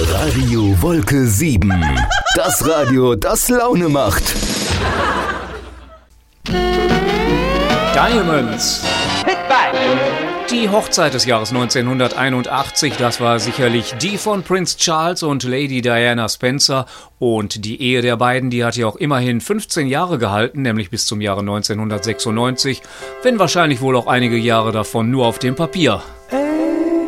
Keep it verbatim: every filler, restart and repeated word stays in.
Radio Wolke sieben. Das Radio, das Laune macht. Diamonds. Die Hochzeit des Jahres neunzehnhunderteinundachtzig, das war sicherlich die von Prince Charles und Lady Diana Spencer. Und die Ehe der beiden, die hat ja auch immerhin fünfzehn Jahre gehalten, nämlich bis zum Jahre neunzehnhundertsechsundneunzig, wenn wahrscheinlich wohl auch einige Jahre davon nur auf dem Papier.